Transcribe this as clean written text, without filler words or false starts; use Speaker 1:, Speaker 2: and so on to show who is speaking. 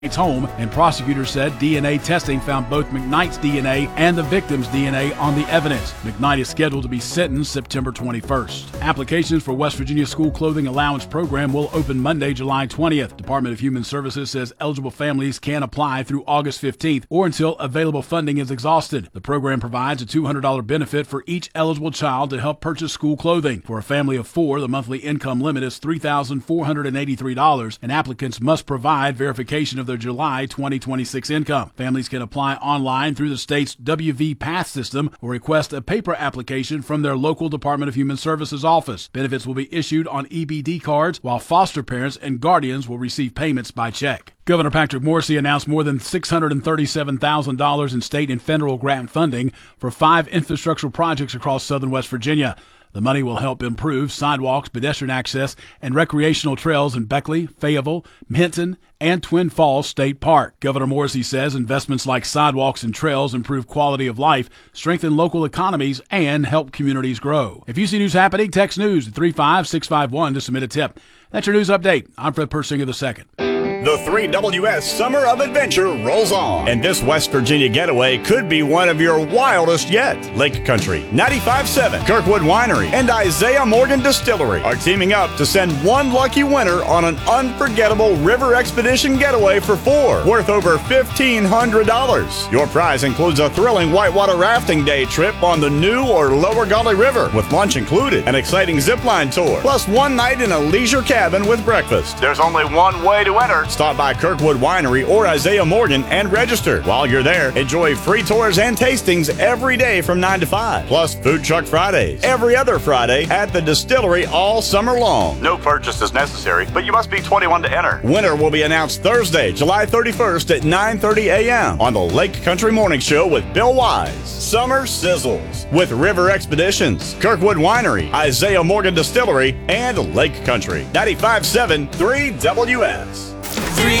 Speaker 1: home, and prosecutors said DNA testing found both McKnight's DNA and the victim's DNA on the evidence. McKnight is scheduled to be sentenced September 21st. Applications for West Virginia School Clothing Allowance Program will open Monday, July 20th. Department of Human Services says eligible families can apply through August 15th or until available funding is exhausted. The program provides a $200 benefit for each eligible child to help purchase school clothing. For a family of 4, the monthly income limit is $3,483, and applicants must provide verification of their July 2026 income. Families can apply online through the state's WV Path system or request a paper application from their local Department of Human Services office. Benefits will be issued on EBD cards, while foster parents and guardians will receive payments by check. Governor Patrick Morrisey announced more than $637,000 in state and federal grant funding for 5 infrastructural projects across southern West Virginia. The money will help improve sidewalks, pedestrian access, and recreational trails in Beckley, Fayetteville, Hinton, and Twin Falls State Park. Governor Morrisey says investments like sidewalks and trails improve quality of life, strengthen local economies, and help communities grow. If you see news happening, text news at 35651 to submit a tip. That's your news update. I'm Fred Persinger II.
Speaker 2: The 3WS Summer of Adventure rolls on, and this West Virginia getaway could be one of your wildest yet. Lake Country, 95.7, Kirkwood Winery, and Isaiah Morgan Distillery are teaming up to send one lucky winner on an unforgettable river expedition getaway for 4, worth over $1,500. Your prize includes a thrilling whitewater rafting day trip on the New or Lower Gauley River, with lunch included, an exciting zipline tour, plus one night in a leisure cabin with breakfast. There's only one way to enter. Stop by Kirkwood Winery or Isaiah Morgan and register. While you're there, enjoy free tours and tastings every day from 9 to 5, plus Food Truck Fridays every other Friday at the distillery all summer long. No purchase is necessary, but you must be 21 to enter. Winner will be announced Thursday, July 31st at 9:30 a.m. on the Lake Country Morning Show with Bill Wise. Summer sizzles with River Expeditions, Kirkwood Winery, Isaiah Morgan Distillery, and Lake Country. 95.7 3WS.
Speaker 3: 3